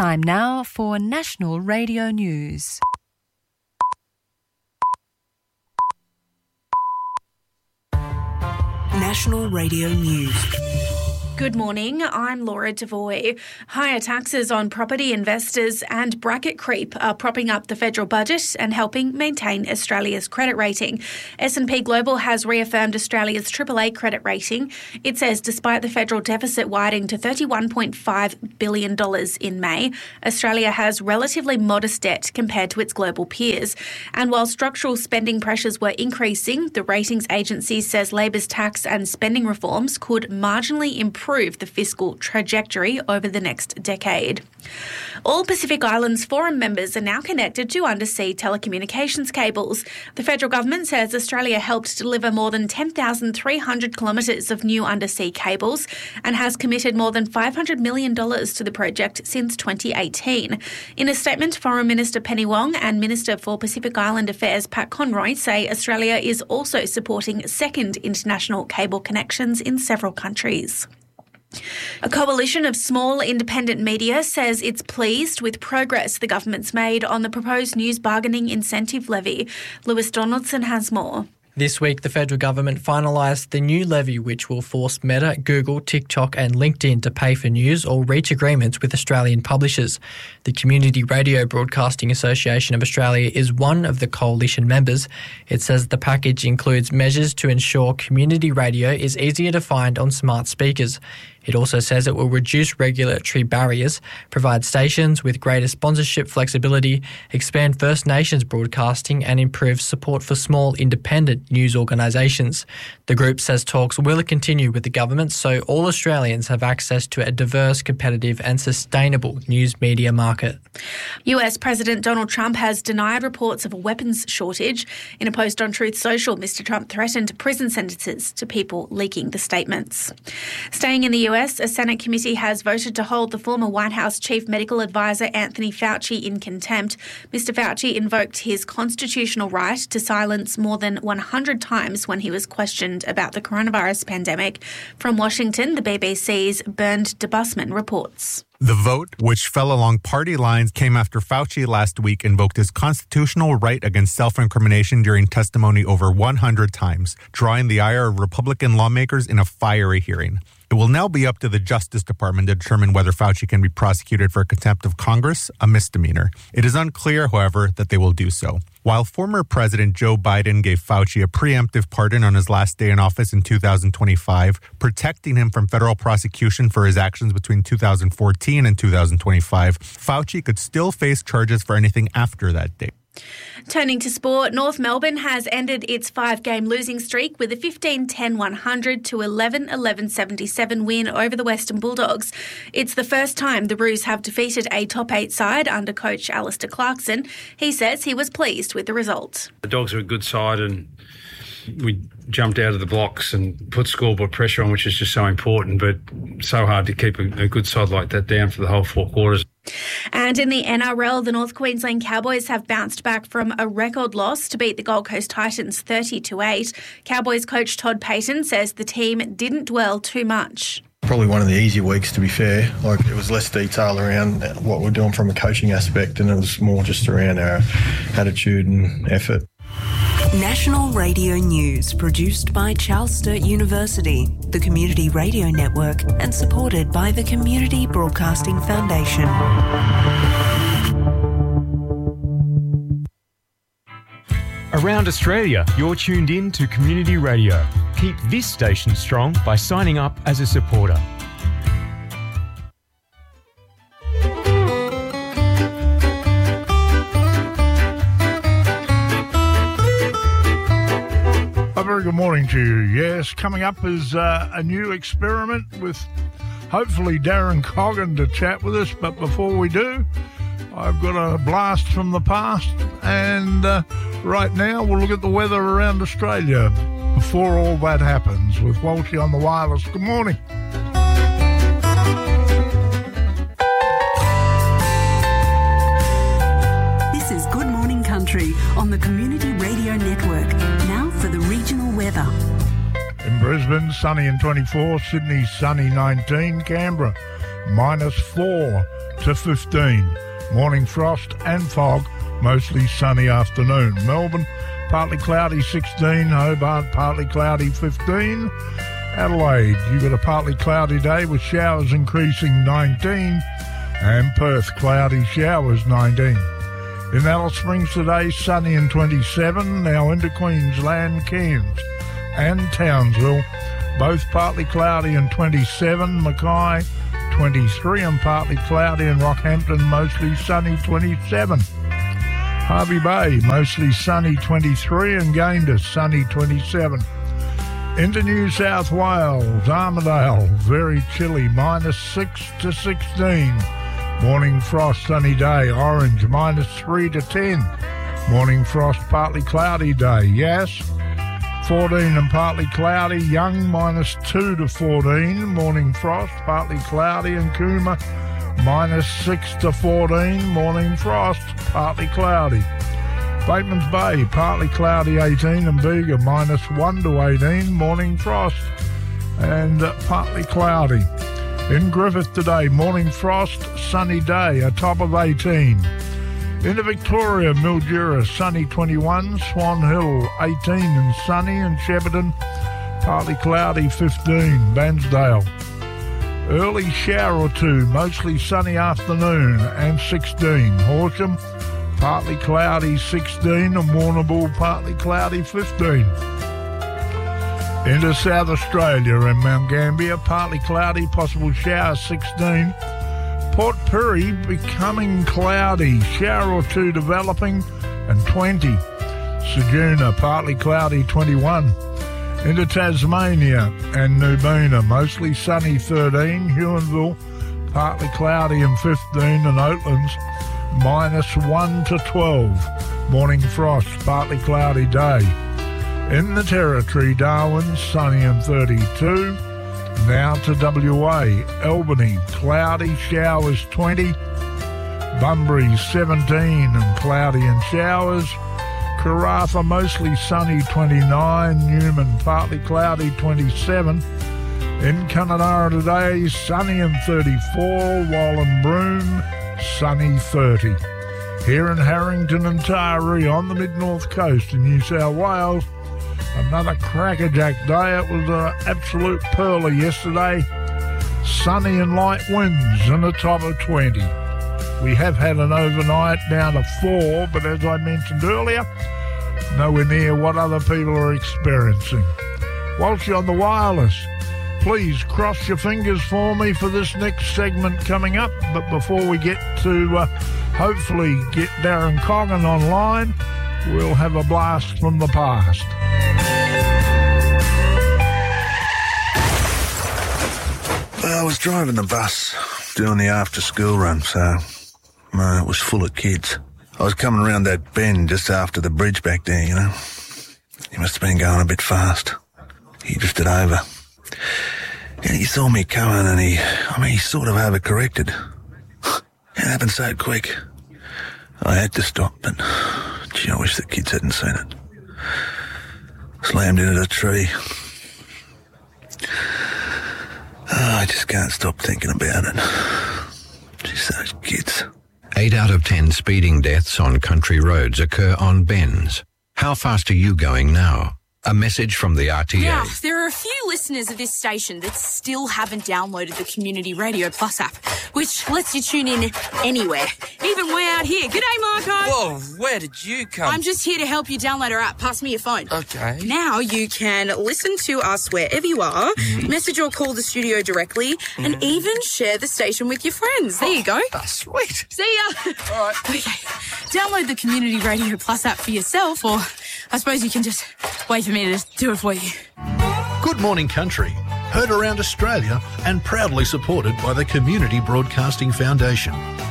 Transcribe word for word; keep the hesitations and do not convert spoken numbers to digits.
Time now for National Radio News. National Radio News. Good morning, I'm Laura Devoy. Higher taxes on property investors and bracket creep are propping up the federal budget and helping maintain Australia's credit rating. S and P Global has reaffirmed Australia's triple A credit rating. It says despite the federal deficit widening to thirty-one point five billion dollars in May, Australia has relatively modest debt compared to its global peers. And while structural spending pressures were increasing, the ratings agency says Labor's tax and spending reforms could marginally improve Improve the fiscal trajectory over the next decade. All Pacific Islands Forum members are now connected to undersea telecommunications cables. The federal government says Australia helped deliver more than ten thousand three hundred kilometres of new undersea cables and has committed more than five hundred million dollars to the project since twenty eighteen. In a statement, Foreign Minister Penny Wong and Minister for Pacific Island Affairs Pat Conroy say Australia is also supporting second international cable connections in several countries. A coalition of small independent media says it's pleased with progress the government's made on the proposed news bargaining incentive levy. Lewis Donaldson has more. This week, the federal government finalised the new levy which will force Meta, Google, TikTok and LinkedIn to pay for news or reach agreements with Australian publishers. The Community Radio Broadcasting Association of Australia is one of the coalition members. It says the package includes measures to ensure community radio is easier to find on smart speakers. It also says it will reduce regulatory barriers, provide stations with greater sponsorship flexibility, expand First Nations broadcasting and improve support for small independent news organisations. The group says talks will continue with the government so all Australians have access to a diverse, competitive and sustainable news media market. U S President Donald Trump has denied reports of a weapons shortage. In a post on Truth Social, Mister Trump threatened prison sentences to people leaking the statements. Staying in the U S, a Senate committee has voted to hold the former White House Chief Medical Advisor Anthony Fauci in contempt. Mister Fauci invoked his constitutional right to silence more than one hundred times when he was questioned about the coronavirus pandemic. From Washington, the B B C's Bernd Debusman reports. The vote, which fell along party lines, came after Fauci last week invoked his constitutional right against self-incrimination during testimony over one hundred times, drawing the ire of Republican lawmakers in a fiery hearing. It will now be up to the Justice Department to determine whether Fauci can be prosecuted for contempt of Congress, a misdemeanor. It is unclear, however, that they will do so. While former President Joe Biden gave Fauci a preemptive pardon on his last day in office in two thousand twenty-five, protecting him from federal prosecution for his actions between two thousand fourteen and two thousand twenty-five, Fauci could still face charges for anything after that date. Turning to sport, North Melbourne has ended its five-game losing streak with a fifteen ten one hundred to eleven eleven seventy-seven win over the Western Bulldogs. It's the first time the Roos have defeated a top eight side under coach Alistair Clarkson. He says he was pleased with the result. The Dogs are a good side and we jumped out of the blocks and put scoreboard pressure on, which is just so important, but so hard to keep a, a good side like that down for the whole four quarters. And in the N R L, the North Queensland Cowboys have bounced back from a record loss to beat the Gold Coast Titans thirty to eight. Cowboys coach Todd Payton says the team didn't dwell too much. Probably one of the easier weeks, to be fair. Like, it was less detail around what we're doing from a coaching aspect, and it was more just around our attitude and effort. National Radio News, produced by Charles Sturt University, the Community Radio Network, and supported by the Community Broadcasting Foundation. Around Australia, you're tuned in to Community Radio. Keep this station strong by signing up as a supporter. A very good morning to you. Yes, coming up is uh, a new experiment with hopefully Darren Coggan to chat with us. But before we do, I've got a blast from the past. And uh, right now we'll look at the weather around Australia before all that happens with Walshy on the wireless. Good morning. This is Good Morning Country on the Community Radio Network. Now for the regional weather. In Brisbane, sunny and twenty-four. Sydney, sunny nineteen. Canberra, minus four to fifteen. Morning frost and fog, mostly sunny afternoon. Melbourne, partly cloudy sixteen. Hobart, partly cloudy fifteen. Adelaide, you've got a partly cloudy day with showers increasing nineteen. And Perth, cloudy showers nineteen. In Alice Springs today, sunny and twenty-seven. Now into Queensland, Cairns and Townsville, both partly cloudy and twenty-seven. Mackay, twenty-three and partly cloudy. And Rockhampton, mostly sunny, twenty-seven. Hervey Bay, mostly sunny, twenty-three. And Gayndah, sunny, twenty-seven. Into New South Wales, Armidale, very chilly, minus six to sixteen. Morning frost, sunny day. Orange, minus three to ten. Morning frost, partly cloudy day. Yass, fourteen and partly cloudy. Young, minus two to fourteen. Morning frost, partly cloudy. And Cooma, minus six to fourteen. Morning frost, partly cloudy. Bateman's Bay, partly cloudy eighteen. And Bega, minus one to eighteen. Morning frost and uh, partly cloudy. In Griffith today, morning frost, sunny day, a top of eighteen. Into Victoria, Mildura, sunny twenty-one. Swan Hill, eighteen and sunny. And Shepparton, partly cloudy fifteen. Bansdale, early shower or two, mostly sunny afternoon and sixteen. Horsham, partly cloudy sixteen. And Warrnambool, partly cloudy fifteen. Into South Australia and Mount Gambier, partly cloudy, possible shower sixteen. Port Pirie becoming cloudy, shower or two developing and twenty. Ceduna, partly cloudy twenty-one. Into Tasmania and Nubina, mostly sunny thirteen. Huonville, partly cloudy and fifteen. And Oatlands, minus one to twelve. Morning frost, partly cloudy day. In the Territory, Darwin, sunny and thirty-two. Now to W A, Albany, cloudy, showers twenty. Bunbury, seventeen and cloudy and showers. Karratha, mostly sunny, twenty-nine. Newman, partly cloudy, twenty-seven. In Kununurra today, sunny and thirty-four. Wallenbroome, sunny, thirty. Here in Harrington and Taree on the mid-north coast in New South Wales, another crackerjack day. It was an absolute perler yesterday. Sunny and light winds and a top of twenty. We have had an overnight down to four, but as I mentioned earlier, nowhere near what other people are experiencing. Whilst you're on the wireless, please cross your fingers for me for this next segment coming up. But before we get to uh, hopefully get Darren Coggan online, we'll have a blast from the past. Well, I was driving the bus doing the after-school run, so uh, it was full of kids. I was coming around that bend just after the bridge back there, you know. He must have been going a bit fast. He drifted over. And he saw me coming and he, I mean, he sort of overcorrected. It happened so quick. I had to stop, but gee, I wish the kids hadn't seen it. Slammed into the tree. Oh, I just can't stop thinking about it. Just those kids. Eight out of ten speeding deaths on country roads occur on bends. How fast are you going now? A message from the R T A. Now, there are a few listeners of this station that still haven't downloaded the Community Radio Plus app, which lets you tune in anywhere, even way out here. G'day, Marco. Whoa, where did you come? I'm just here to help you download our app. Pass me your phone. Okay. Now you can listen to us wherever you are, mm. message or call the studio directly, mm. and even share the station with your friends. There you go. Oh, sweet. See ya. All right. Okay. Download the Community Radio Plus app for yourself, or I suppose you can just wait for me to do it for you. Good Morning Country, heard around Australia and proudly supported by the Community Broadcasting Foundation.